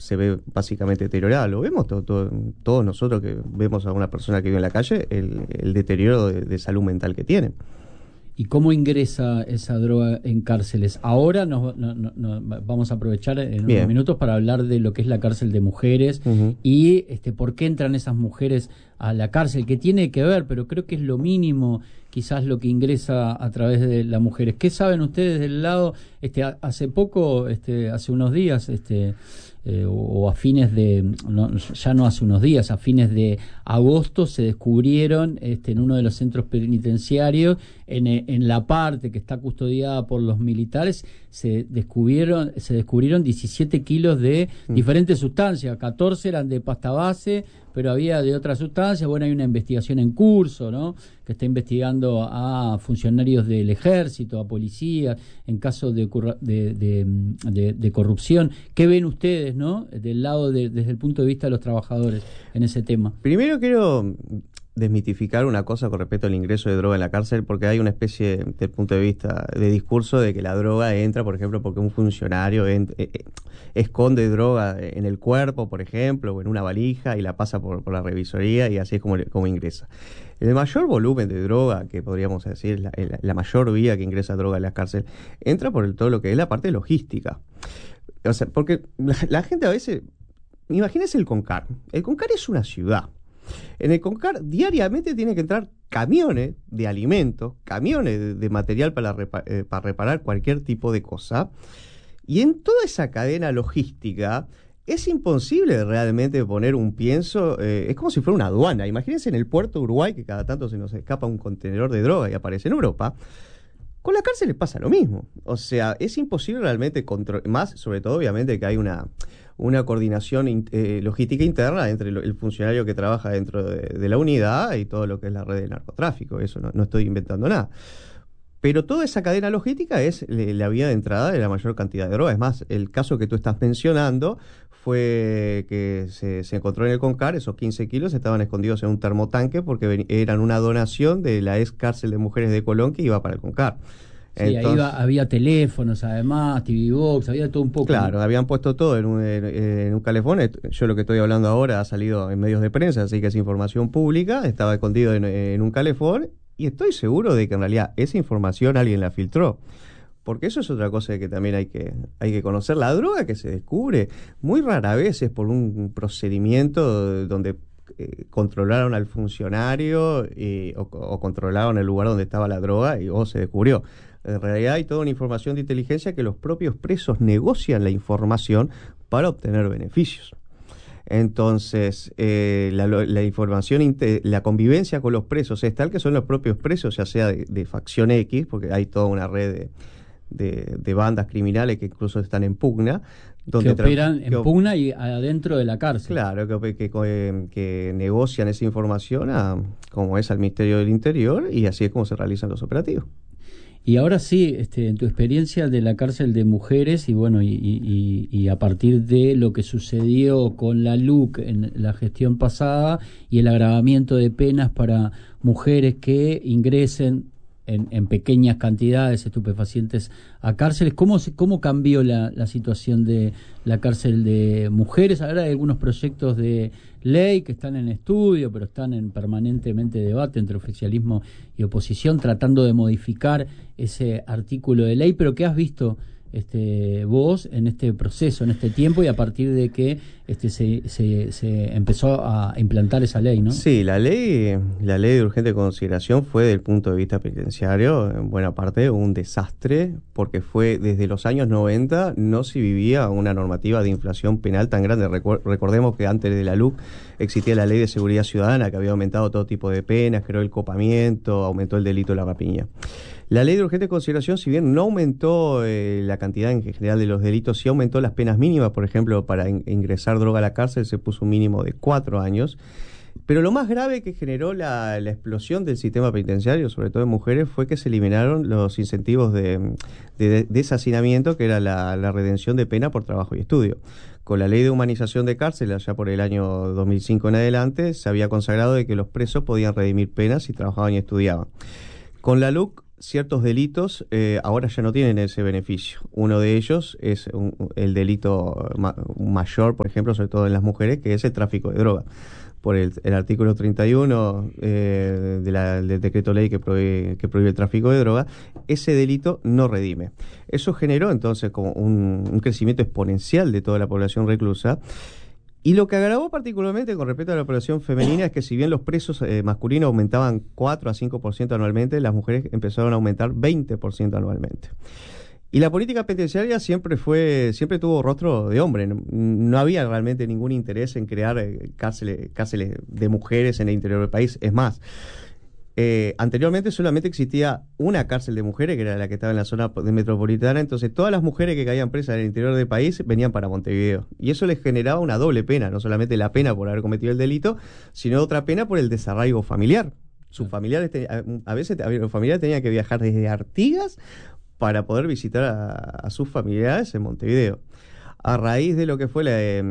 se ve básicamente deteriorada. Lo vemos todos nosotros que vemos a una persona que vive en la calle, el deterioro de salud mental que tiene. ¿Y cómo ingresa esa droga en cárceles? Ahora vamos a aprovechar en unos minutos para hablar de lo que es la cárcel de mujeres y por qué entran esas mujeres a la cárcel, que tiene que ver, pero creo que es lo mínimo quizás lo que ingresa a través de las mujeres. ¿Qué saben ustedes del lado? Hace poco, hace unos días, o a fines de, ya no hace unos días, a fines de agosto se descubrieron en uno de los centros penitenciarios, en la parte que está custodiada por los militares, se descubrieron 17 kilos de diferentes sustancias, 14 eran de pasta base, pero había de otras sustancias. Bueno, hay una investigación en curso, ¿no?, que está investigando a funcionarios del ejército, a policías, en casos de corrupción. ¿Qué ven ustedes, no?, del lado desde el punto de vista de los trabajadores en ese tema? Primero quiero desmitificar una cosa con respecto al ingreso de droga en la cárcel, porque hay una especie, desde el punto de vista de discurso, de que la droga entra, por ejemplo, porque un funcionario esconde droga en el cuerpo, por ejemplo, o en una valija y la pasa por la revisoría, y así es como ingresa. El mayor volumen de droga, que podríamos decir la mayor vía que ingresa droga en la cárcel, entra por todo lo que es la parte logística. O sea, porque la gente a veces, imagínense el CONCAR. El CONCAR es una ciudad. En el CONCAR diariamente tienen que entrar camiones de alimentos, camiones de material para reparar cualquier tipo de cosa, y en toda esa cadena logística es imposible realmente poner un pienso. Es como si fuera una aduana. Imagínense en el puerto de Uruguay, que cada tanto se nos escapa un contenedor de droga y aparece en Europa. Con la cárcel le pasa lo mismo. O sea, es imposible realmente controlar, más sobre todo obviamente que hay una coordinación logística interna entre el funcionario que trabaja dentro de la unidad y todo lo que es la red de narcotráfico. Eso no estoy inventando nada. Pero toda esa cadena logística es la vía de entrada de la mayor cantidad de droga. Es más, el caso que tú estás mencionando fue que se encontró en el CONCAR, esos 15 kilos estaban escondidos en un termotanque porque eran una donación de la ex cárcel de mujeres de Colón que iba para el CONCAR. Sí, entonces, ahí había teléfonos, además, TV Box, había todo un poco. Claro, habían puesto todo en un calefón. Yo lo que estoy hablando ahora ha salido en medios de prensa, así que es información pública. Estaba escondido en un calefón, y estoy seguro de que en realidad esa información alguien la filtró. Porque eso es otra cosa que también hay que conocer. La droga que se descubre muy rara vez es por un procedimiento donde controlaron al funcionario o controlaron el lugar donde estaba la droga o se descubrió. En realidad hay toda una información de inteligencia que los propios presos negocian la información para obtener beneficios. Entonces, la información, la convivencia con los presos es tal que son los propios presos, ya sea de facción X, porque hay toda una red de bandas criminales que incluso están en pugna. Donde que operan en pugna y adentro de la cárcel. Claro, que negocian esa información como es al Ministerio del Interior, y así es como se realizan los operativos. Y ahora sí, en tu experiencia de la cárcel de mujeres, y bueno, y a partir de lo que sucedió con la LUC en la gestión pasada y el agravamiento de penas para mujeres que ingresen en pequeñas cantidades estupefacientes a cárceles, ¿cómo cambió la situación de la cárcel de mujeres? Ahora hay algunos proyectos de ley que están en estudio, pero están en permanentemente debate entre oficialismo y oposición, tratando de modificar ese artículo de ley. Pero ¿qué has visto vos en este proceso, en este tiempo, y a partir de que se empezó a implantar esa ley, ¿no? Sí, la ley de urgente consideración fue, desde el punto de vista penitenciario, en buena parte un desastre, porque fue desde los años 90 no se vivía una normativa de inflación penal tan grande. Recordemos que antes de la LUC existía la Ley de Seguridad Ciudadana, que había aumentado todo tipo de penas, creó el copamiento, aumentó el delito de la rapiña. La ley de urgente consideración, si bien no aumentó la cantidad en general de los delitos, sí aumentó las penas mínimas. Por ejemplo, para ingresar droga a la cárcel se puso un mínimo de 4 años. Pero lo más grave que generó la explosión del sistema penitenciario, sobre todo en mujeres, fue que se eliminaron los incentivos de deshacinamiento, que era la redención de pena por trabajo y estudio. Con la ley de humanización de cárcel, allá por el año 2005 en adelante, se había consagrado de que los presos podían redimir penas si trabajaban y estudiaban. Con la LUC ciertos delitos ahora ya no tienen ese beneficio. Uno de ellos es el delito mayor, por ejemplo, sobre todo en las mujeres, que es el tráfico de droga. Por el artículo 31 del decreto ley que prohíbe el tráfico de droga, ese delito no redime. Eso generó entonces como un crecimiento exponencial de toda la población reclusa. Y lo que agravó particularmente con respecto a la población femenina es que si bien los presos masculinos aumentaban 4 a 5% anualmente, las mujeres empezaron a aumentar 20% anualmente. Y la política penitenciaria siempre tuvo rostro de hombre. No había realmente ningún interés en crear cárceles de mujeres en el interior del país. Es más, anteriormente solamente existía una cárcel de mujeres, que era la que estaba en la zona metropolitana. Entonces todas las mujeres que caían presas en el interior del país venían para Montevideo. Y eso les generaba una doble pena, no solamente la pena por haber cometido el delito, sino otra pena por el desarraigo familiar. Sus familiares, a veces los familiares tenían que viajar desde Artigas para poder visitar a sus familiares en Montevideo. A raíz de lo que fue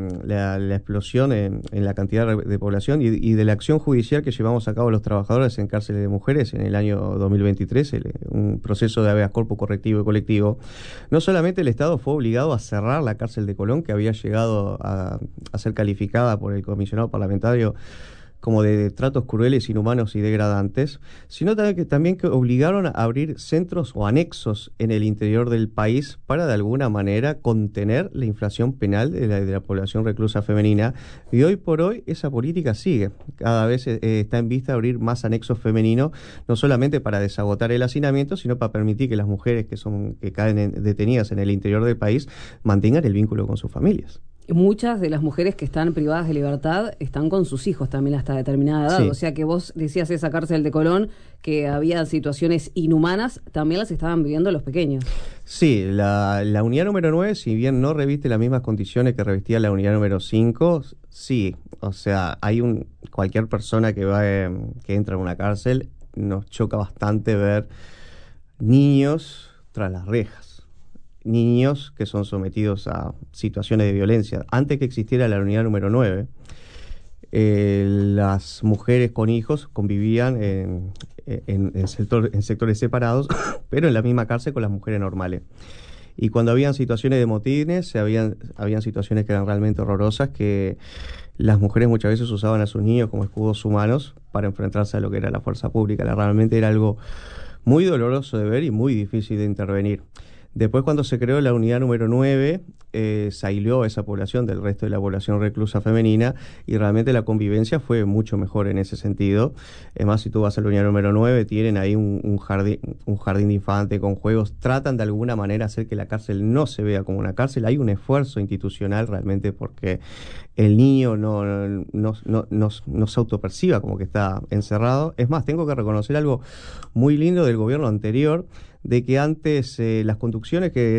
la explosión en la cantidad de población y de la acción judicial que llevamos a cabo los trabajadores en cárceles de mujeres en el año 2023, un proceso de habeas corpus correctivo y colectivo, no solamente el Estado fue obligado a cerrar la cárcel de Colón, que había llegado a ser calificada por el comisionado parlamentario como de tratos crueles, inhumanos y degradantes, sino también que obligaron a abrir centros o anexos en el interior del país para de alguna manera contener la inflación penal de la población reclusa femenina. Y hoy por hoy esa política sigue. Cada vez está en vista abrir más anexos femeninos, no solamente para desagotar el hacinamiento, sino para permitir que las mujeres que caen detenidas en el interior del país mantengan el vínculo con sus familias. Muchas de las mujeres que están privadas de libertad están con sus hijos también hasta determinada edad. Sí. O sea que vos decías esa cárcel de Colón que había situaciones inhumanas, también las estaban viviendo los pequeños. Sí, la unidad número 9, si bien no reviste las mismas condiciones que revestía la unidad número 5, sí, o sea, cualquier persona que entra en una cárcel, nos choca bastante ver niños tras las rejas. Niños que son sometidos a situaciones de violencia. Antes que existiera la unidad número 9, las mujeres con hijos convivían en sectores separados, pero en la misma cárcel con las mujeres normales. Y cuando habían situaciones de motines, habían situaciones que eran realmente horrorosas, que las mujeres muchas veces usaban a sus niños como escudos humanos para enfrentarse a lo que era la fuerza pública. Realmente era algo muy doloroso de ver y muy difícil de intervenir. Después, cuando se creó la unidad número 9, se aisló esa población del resto de la población reclusa femenina y realmente la convivencia fue mucho mejor en ese sentido. Además, si tú vas a la unidad número 9, tienen ahí un jardín de infantes con juegos. Tratan de alguna manera hacer que la cárcel no se vea como una cárcel. Hay un esfuerzo institucional realmente porque el niño no se autoperciba como que está encerrado. Es más, tengo que reconocer algo muy lindo del gobierno anterior, de que antes las conducciones que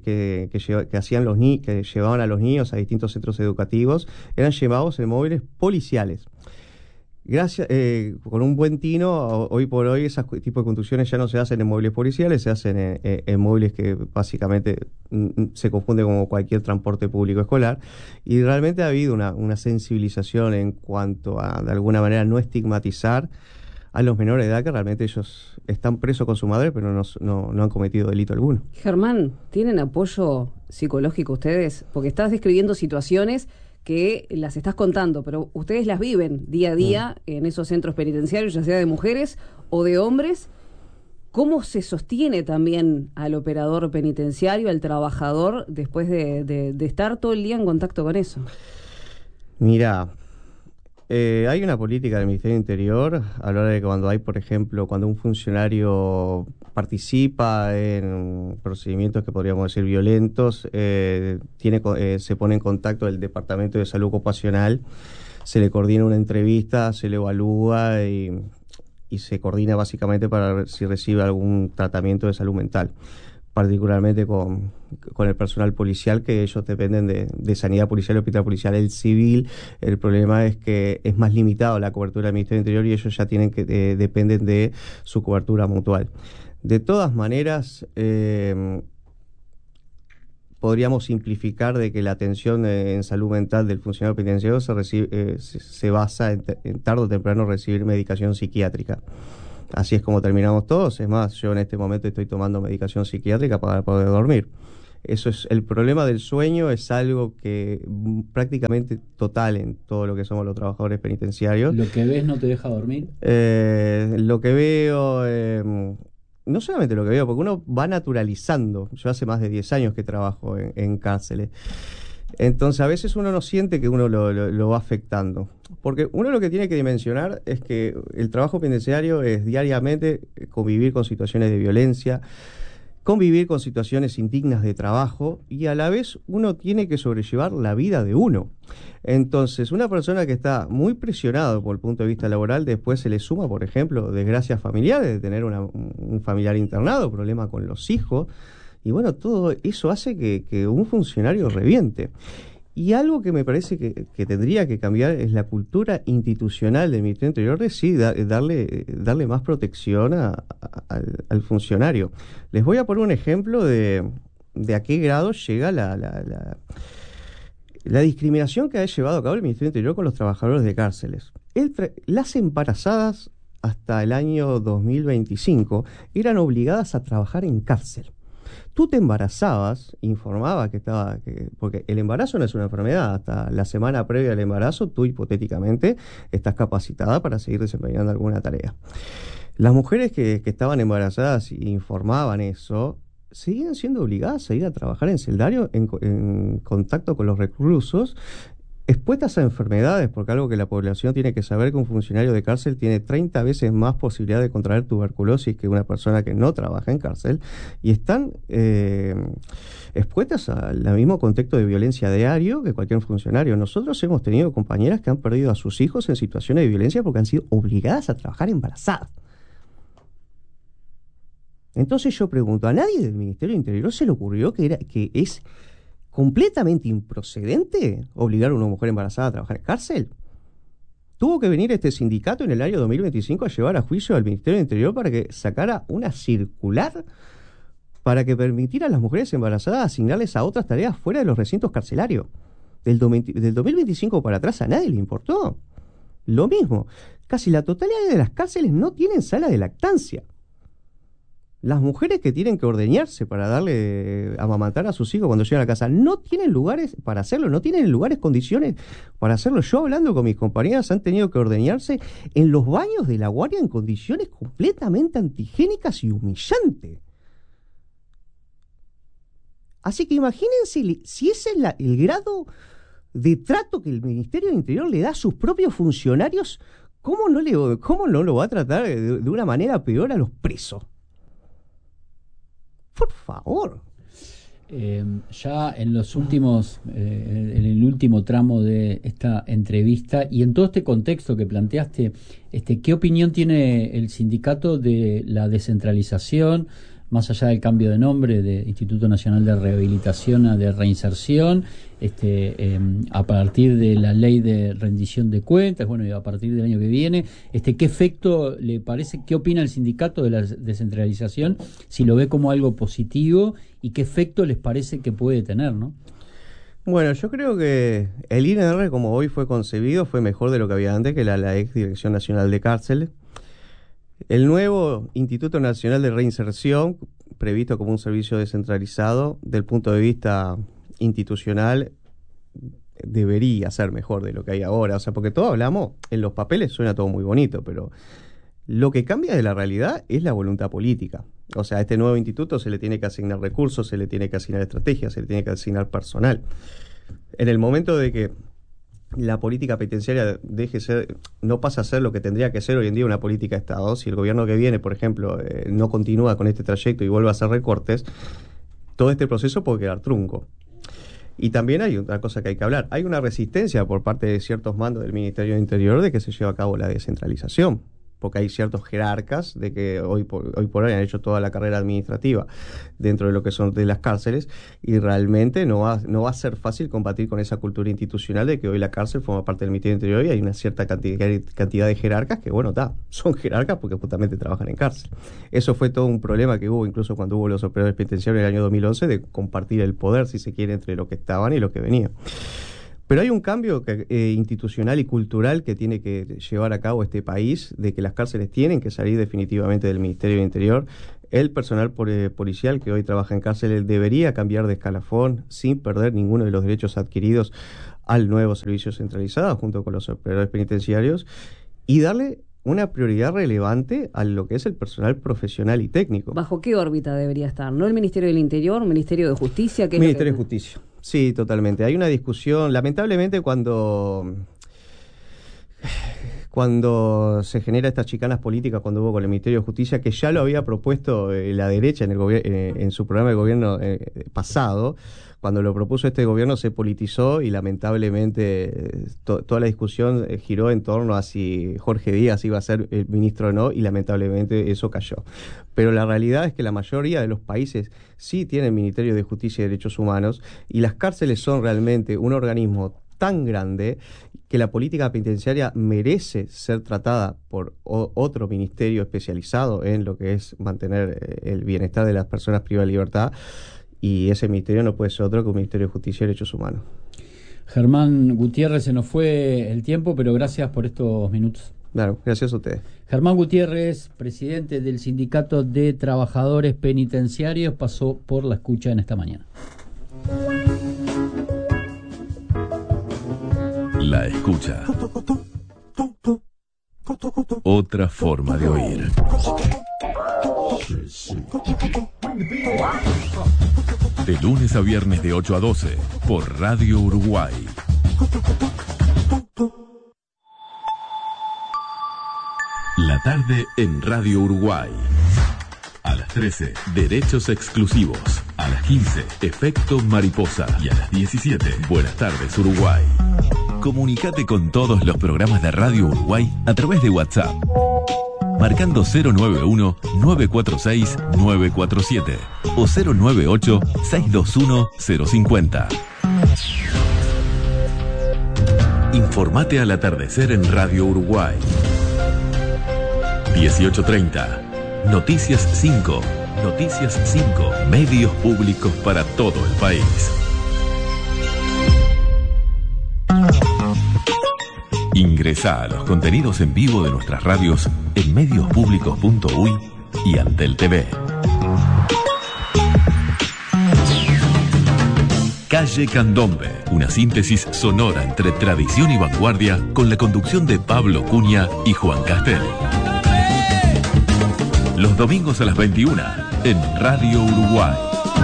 llevaban a los niños a distintos centros educativos eran llevados en móviles policiales. Gracias, con un buen tino, hoy por hoy ese tipo de conducciones ya no se hacen en móviles policiales, se hacen en móviles que básicamente se confunde como cualquier transporte público escolar, y realmente ha habido una sensibilización en cuanto a, de alguna manera, no estigmatizar a los menores de edad, que realmente ellos están presos con su madre, pero no han cometido delito alguno. Germán, ¿tienen apoyo psicológico ustedes? Porque estás describiendo situaciones que las estás contando, pero ustedes las viven día a día en esos centros penitenciarios, ya sea de mujeres o de hombres. ¿Cómo se sostiene también al operador penitenciario, al trabajador, después de estar todo el día en contacto con eso? Mira, hay una política del Ministerio del Interior a la hora de que cuando un funcionario participa en procedimientos que podríamos decir violentos, se pone en contacto el Departamento de Salud Ocupacional, se le coordina una entrevista, se le evalúa y se coordina básicamente para ver si recibe algún tratamiento de salud mental, particularmente con el personal policial, que ellos dependen de sanidad policial y hospital policial. El civil, el problema es que es más limitado la cobertura del Ministerio del Interior y ellos ya dependen de su cobertura mutual. De todas maneras, podríamos simplificar de que la atención en salud mental del funcionario penitenciario se basa en tarde o temprano recibir medicación psiquiátrica. así es como terminamos todos. Es más, yo en este momento estoy tomando medicación psiquiátrica para poder dormir. Eso es el problema del sueño, es algo que prácticamente total en todo lo que somos los trabajadores penitenciarios. ¿Lo que ves no te deja dormir? Lo que veo, no solamente lo que veo, porque uno va naturalizando. Yo hace más de 10 años que trabajo en cárceles. Entonces a veces uno no siente que uno lo va afectando. Porque uno lo que tiene que dimensionar es que el trabajo penitenciario es diariamente convivir con situaciones de violencia, convivir con situaciones indignas de trabajo, y a la vez uno tiene que sobrellevar la vida de uno. Entonces, una persona que está muy presionada por el punto de vista laboral, después se le suma, por ejemplo, desgracias familiares, de tener un familiar internado, problema con los hijos, y bueno, todo eso hace que un funcionario reviente. Y algo que me parece que tendría que cambiar es la cultura institucional del Ministerio Interior, de sí, darle más protección al funcionario. Les voy a poner un ejemplo de a qué grado llega la discriminación que ha llevado a cabo el Ministerio Interior con los trabajadores de cárceles. Las embarazadas hasta el año 2025 eran obligadas a trabajar en cárcel. Tú te embarazabas, informaba porque el embarazo no es una enfermedad, hasta la semana previa al embarazo tú hipotéticamente estás capacitada para seguir desempeñando alguna tarea. Las mujeres que estaban embarazadas y informaban eso, seguían siendo obligadas a ir a trabajar en celdario en contacto con los reclusos, expuestas a enfermedades, porque algo que la población tiene que saber, que un funcionario de cárcel tiene 30 veces más posibilidad de contraer tuberculosis que una persona que no trabaja en cárcel, y están expuestas al mismo contexto de violencia diario que cualquier funcionario. Nosotros hemos tenido compañeras que han perdido a sus hijos en situaciones de violencia porque han sido obligadas a trabajar embarazadas. Entonces yo pregunto, ¿a nadie del Ministerio del Interior se le ocurrió que es completamente improcedente obligar a una mujer embarazada a trabajar en cárcel? Tuvo que venir este sindicato en el año 2025 a llevar a juicio al Ministerio del Interior para que sacara una circular para que permitiera a las mujeres embarazadas asignarles a otras tareas fuera de los recintos carcelarios. Del 2025 para atrás a nadie le importó. Lo mismo, casi la totalidad de las cárceles no tienen sala de lactancia. Las mujeres que tienen que ordeñarse para amamantar a sus hijos cuando llegan a casa, no tienen lugares para hacerlo, no tienen lugares, condiciones para hacerlo. Yo, hablando con mis compañeras, han tenido que ordeñarse en los baños de la guardia en condiciones completamente antigénicas y humillantes. Así que imagínense, si ese es el grado de trato que el Ministerio del Interior le da a sus propios funcionarios, ¿cómo no lo va a tratar de una manera peor a los presos? Por favor. Ya en los últimos, en el último tramo de esta entrevista y en todo este contexto que planteaste, ¿qué opinión tiene el sindicato de la descentralización, más allá del cambio de nombre de Instituto Nacional de Rehabilitación a de Reinserción, a partir de la ley de rendición de cuentas, bueno, y a partir del año que viene, qué efecto le parece, qué opina el sindicato de la descentralización, si lo ve como algo positivo y qué efecto les parece que puede tener, ¿no? Bueno, yo creo que el INR, como hoy fue concebido, fue mejor de lo que había antes, que la ex Dirección Nacional de Cárceles. El nuevo Instituto Nacional de Reinserción, previsto como un servicio descentralizado, del punto de vista institucional, debería ser mejor de lo que hay ahora. O sea, porque todos hablamos, en los papeles suena todo muy bonito, pero lo que cambia de la realidad es la voluntad política. O sea, a este nuevo instituto se le tiene que asignar recursos, se le tiene que asignar estrategias, se le tiene que asignar personal. En el momento de que la política penitenciaria no pasa a ser lo que tendría que ser hoy en día una política de Estado, si el gobierno que viene, por ejemplo, no continúa con este trayecto y vuelve a hacer recortes, todo este proceso puede quedar trunco. Y también hay otra cosa que hay que hablar. Hay una resistencia por parte de ciertos mandos del Ministerio del Interior de que se lleve a cabo la descentralización, porque hay ciertos jerarcas de que hoy por hoy han hecho toda la carrera administrativa dentro de lo que son de las cárceles, y realmente no va a ser fácil combatir con esa cultura institucional de que hoy la cárcel forma parte del Ministerio del Interior y hay una cierta cantidad de jerarcas que, bueno, son jerarcas porque justamente trabajan en cárcel. Eso fue todo un problema que hubo incluso cuando hubo los operadores penitenciarios en el año 2011, de compartir el poder, si se quiere, entre lo que estaban y lo que venían. Pero hay un cambio institucional y cultural que tiene que llevar a cabo este país, de que las cárceles tienen que salir definitivamente del Ministerio del Interior. El personal policial que hoy trabaja en cárceles debería cambiar de escalafón sin perder ninguno de los derechos adquiridos al nuevo servicio centralizado junto con los operadores penitenciarios, y darle una prioridad relevante a lo que es el personal profesional y técnico. ¿Bajo qué órbita debería estar? ¿No el Ministerio del Interior, Ministerio de Justicia? ¿Qué Ministerio de Justicia, sí, totalmente. Hay una discusión, lamentablemente, cuando se genera estas chicanas políticas, cuando hubo con el Ministerio de Justicia, que ya lo había propuesto la derecha en su programa de gobierno pasado. Cuando lo propuso este gobierno se politizó y lamentablemente toda la discusión giró en torno a si Jorge Díaz iba a ser el ministro o no, y lamentablemente eso cayó. Pero la realidad es que la mayoría de los países sí tienen Ministerio de Justicia y Derechos Humanos, y las cárceles son realmente un organismo tan grande que la política penitenciaria merece ser tratada por otro ministerio especializado en lo que es mantener el bienestar de las personas privadas de libertad. Y ese ministerio no puede ser otro que un Ministerio de Justicia y Derechos Humanos. Germán Gutiérrez, se nos fue el tiempo, pero gracias por estos minutos. Claro, gracias a ustedes. Germán Gutiérrez, presidente del Sindicato de Trabajadores Penitenciarios, pasó por La Escucha en esta mañana. La Escucha. Otra forma de oír. De lunes a viernes de 8 a 12 por Radio Uruguay. La tarde en Radio Uruguay. A las 13, Derechos Exclusivos. A las 15, Efecto Mariposa. Y a las 17, Buenas tardes Uruguay. Comunicate con todos los programas de Radio Uruguay a través de WhatsApp, marcando 091-946-947 o 098-621-050. Informate al atardecer en Radio Uruguay. 18:30. Noticias 5. Noticias 5. Medios públicos para todo el país. Ingresá a los contenidos en vivo de nuestras radios en mediospublicos.uy y Antel TV. Calle Candombe, una síntesis sonora entre tradición y vanguardia, con la conducción de Pablo Cunha y Juan Castel. Los domingos a las 21 en Radio Uruguay.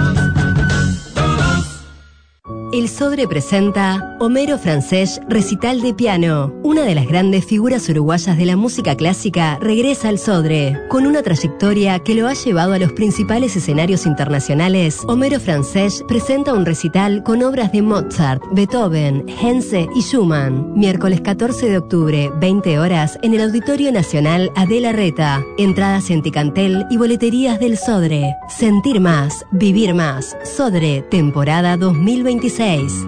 El Sodre presenta Homero Francés Recital de Piano. Una de las grandes figuras uruguayas de la música clásica regresa al Sodre. Con una trayectoria que lo ha llevado a los principales escenarios internacionales, Homero Francés presenta un recital con obras de Mozart, Beethoven, Henze y Schumann. Miércoles 14 de octubre, 20 horas, en el Auditorio Nacional Adela Reta. Entradas en Ticantel y boleterías del Sodre. Sentir más, vivir más. Sodre, temporada 2026.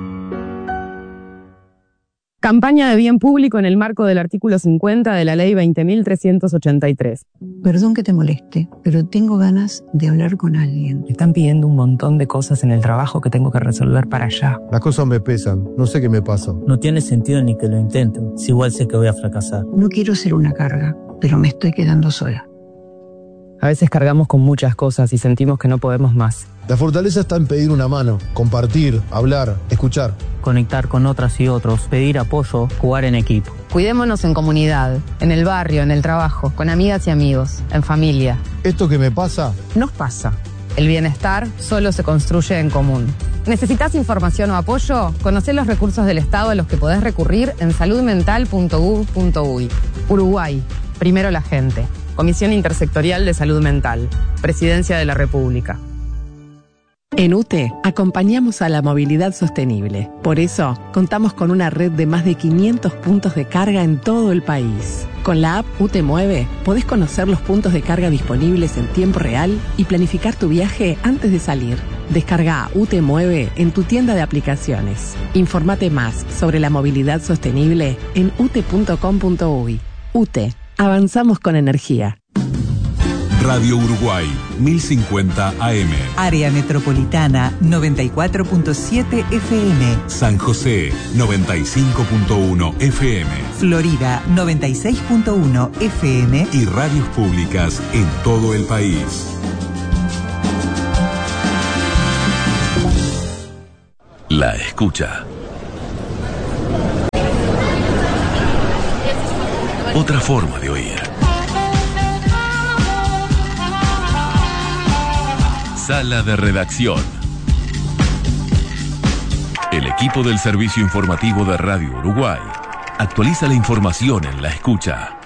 Campaña de bien público en el marco del artículo 50 de la Ley 20.383. Perdón que te moleste, pero tengo ganas de hablar con alguien. Me están pidiendo un montón de cosas en el trabajo que tengo que resolver para allá. Las cosas me pesan, no sé qué me pasa. No tiene sentido ni que lo intenten, si igual sé que voy a fracasar. No quiero ser una carga, pero me estoy quedando sola. A veces cargamos con muchas cosas y sentimos que no podemos más. La fortaleza está en pedir una mano, compartir, hablar, escuchar. Conectar con otras y otros, pedir apoyo, jugar en equipo. Cuidémonos en comunidad, en el barrio, en el trabajo, con amigas y amigos, en familia. Esto que me pasa, nos pasa. El bienestar solo se construye en común. ¿Necesitas información o apoyo? Conocé los recursos del Estado a los que podés recurrir en saludmental.gov.uy. Uruguay, primero la gente. Comisión Intersectorial de Salud Mental. Presidencia de la República. En UTE acompañamos a la movilidad sostenible. Por eso, contamos con una red de más de 500 puntos de carga en todo el país. Con la app UTE Mueve, podés conocer los puntos de carga disponibles en tiempo real y planificar tu viaje antes de salir. Descarga UTE Mueve en tu tienda de aplicaciones. Informate más sobre la movilidad sostenible en ute.com.uy. UTE. Avanzamos con energía. Radio Uruguay, 1050 AM. Área Metropolitana, 94.7 FM. San José, 95.1 FM. Florida, 96.1 FM. Y radios públicas en todo el país. La escucha. Otra forma de oír. Sala de redacción. El equipo del servicio informativo de Radio Uruguay actualiza la información en La Escucha.